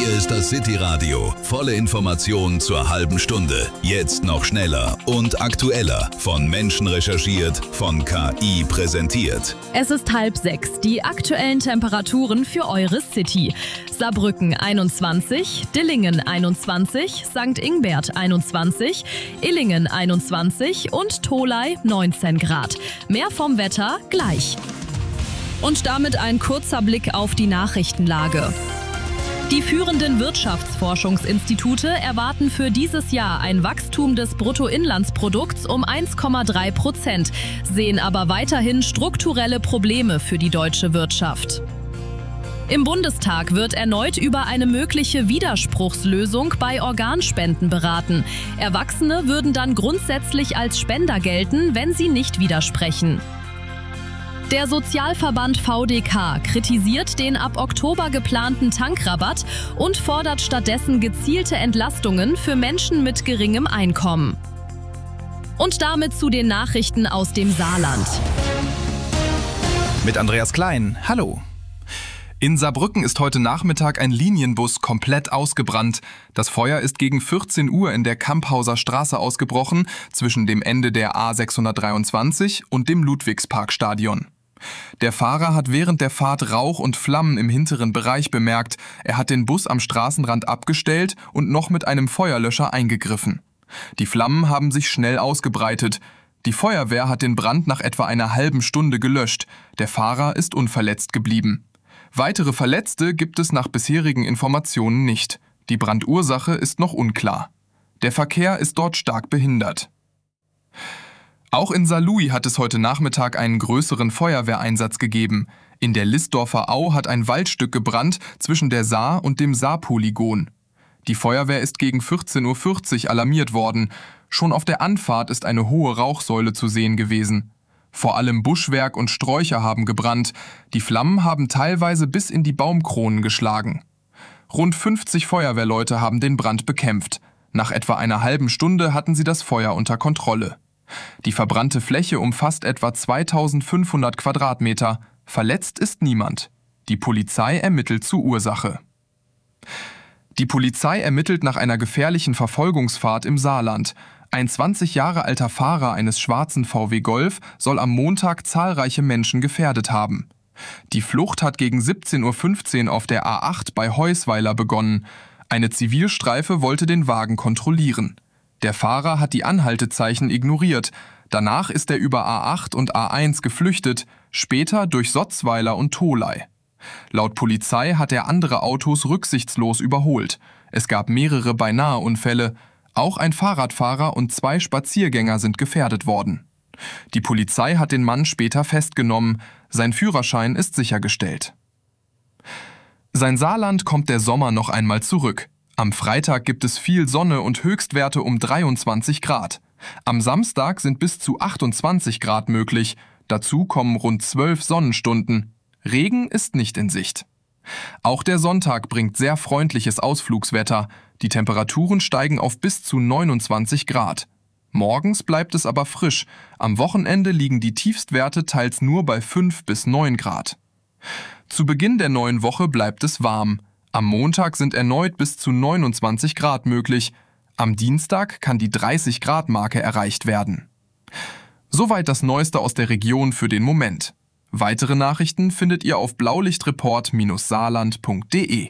Hier ist das City Radio. Volle Informationen zur halben Stunde. Jetzt noch schneller und aktueller. Von Menschen recherchiert, von KI präsentiert. Es ist 5:30. Die aktuellen Temperaturen für eure City. Saarbrücken 21, Dillingen 21, St. Ingbert 21, Illingen 21 und Tholey 19 Grad. Mehr vom Wetter gleich. Und damit ein kurzer Blick auf die Nachrichtenlage. Die führenden Wirtschaftsforschungsinstitute erwarten für dieses Jahr ein Wachstum des Bruttoinlandsprodukts um 1,3%, sehen aber weiterhin strukturelle Probleme für die deutsche Wirtschaft. Im Bundestag wird erneut über eine mögliche Widerspruchslösung bei Organspenden beraten. Erwachsene würden dann grundsätzlich als Spender gelten, wenn sie nicht widersprechen. Der Sozialverband VDK kritisiert den ab Oktober geplanten Tankrabatt und fordert stattdessen gezielte Entlastungen für Menschen mit geringem Einkommen. Und damit zu den Nachrichten aus dem Saarland. Mit Andreas Klein. Hallo. In Saarbrücken ist heute Nachmittag ein Linienbus komplett ausgebrannt. Das Feuer ist gegen 14 Uhr in der Kamphauser Straße ausgebrochen, zwischen dem Ende der A623 und dem Ludwigsparkstadion. Der Fahrer hat während der Fahrt Rauch und Flammen im hinteren Bereich bemerkt. Er hat den Bus am Straßenrand abgestellt und noch mit einem Feuerlöscher eingegriffen. Die Flammen haben sich schnell ausgebreitet. Die Feuerwehr hat den Brand nach etwa einer halben Stunde gelöscht. Der Fahrer ist unverletzt geblieben. Weitere Verletzte gibt es nach bisherigen Informationen nicht. Die Brandursache ist noch unklar. Der Verkehr ist dort stark behindert. Auch in Saarlouis hat es heute Nachmittag einen größeren Feuerwehreinsatz gegeben. In der Listdorfer Au hat ein Waldstück gebrannt zwischen der Saar und dem Saarpolygon. Die Feuerwehr ist gegen 14:40 Uhr alarmiert worden. Schon auf der Anfahrt ist eine hohe Rauchsäule zu sehen gewesen. Vor allem Buschwerk und Sträucher haben gebrannt. Die Flammen haben teilweise bis in die Baumkronen geschlagen. Rund 50 Feuerwehrleute haben den Brand bekämpft. Nach etwa einer halben Stunde hatten sie das Feuer unter Kontrolle. Die verbrannte Fläche umfasst etwa 2500 Quadratmeter. Verletzt ist niemand. Die Polizei ermittelt zur Ursache. Die Polizei ermittelt nach einer gefährlichen Verfolgungsfahrt im Saarland. Ein 20 Jahre alter Fahrer eines schwarzen VW Golf soll am Montag zahlreiche Menschen gefährdet haben. Die Flucht hat gegen 17:15 Uhr auf der A8 bei Heusweiler begonnen. Eine Zivilstreife wollte den Wagen kontrollieren. Der Fahrer hat die Anhaltezeichen ignoriert. Danach ist er über A8 und A1 geflüchtet, später durch Sotzweiler und Tholey. Laut Polizei hat er andere Autos rücksichtslos überholt. Es gab mehrere Beinahe-Unfälle. Auch ein Fahrradfahrer und 2 Spaziergänger sind gefährdet worden. Die Polizei hat den Mann später festgenommen. Sein Führerschein ist sichergestellt. Sein Saarland kommt der Sommer noch einmal zurück. Am Freitag gibt es viel Sonne und Höchstwerte um 23 Grad. Am Samstag sind bis zu 28 Grad möglich. Dazu kommen rund 12 Sonnenstunden. Regen ist nicht in Sicht. Auch der Sonntag bringt sehr freundliches Ausflugswetter. Die Temperaturen steigen auf bis zu 29 Grad. Morgens bleibt es aber frisch. Am Wochenende liegen die Tiefstwerte teils nur bei 5 bis 9 Grad. Zu Beginn der neuen Woche bleibt es warm. Am Montag sind erneut bis zu 29 Grad möglich. Am Dienstag kann die 30-Grad-Marke erreicht werden. Soweit das Neueste aus der Region für den Moment. Weitere Nachrichten findet ihr auf blaulichtreport-saarland.de.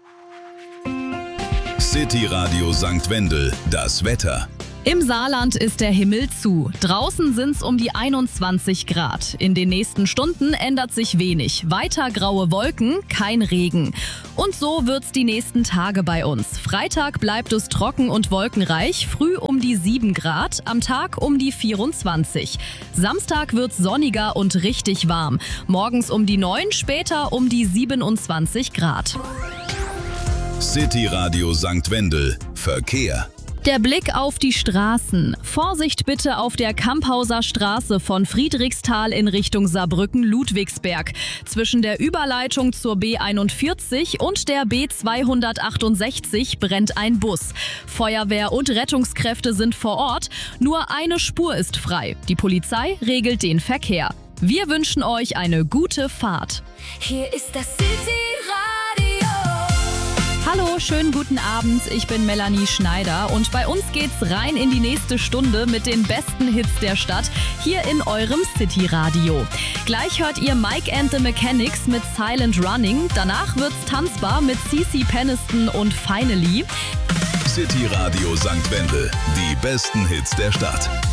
City Radio St. Wendel, das Wetter. Im Saarland ist der Himmel zu. Draußen sind's um die 21 Grad. In den nächsten Stunden ändert sich wenig. Weiter graue Wolken, kein Regen. Und so wird's die nächsten Tage bei uns. Freitag bleibt es trocken und wolkenreich, früh um die 7 Grad, am Tag um die 24. Samstag wird's sonniger und richtig warm. Morgens um die 9, später um die 27 Grad. City Radio St. Wendel, Verkehr. Der Blick auf die Straßen. Vorsicht bitte auf der Kamphauser Straße von Friedrichsthal in Richtung Saarbrücken-Ludwigsberg. Zwischen der Überleitung zur B41 und der B268 brennt ein Bus. Feuerwehr und Rettungskräfte sind vor Ort. Nur eine Spur ist frei. Die Polizei regelt den Verkehr. Wir wünschen euch eine gute Fahrt. Hier ist das City Radio. Hallo, wunderschönen guten Abend. Ich bin Melanie Schneider und bei uns geht's rein in die nächste Stunde mit den besten Hits der Stadt hier in eurem City-Radio. Gleich hört ihr Mike and the Mechanics mit Silent Running. Danach wird's tanzbar mit CeCe Peniston und Finally. City Radio St. Wendel, die besten Hits der Stadt.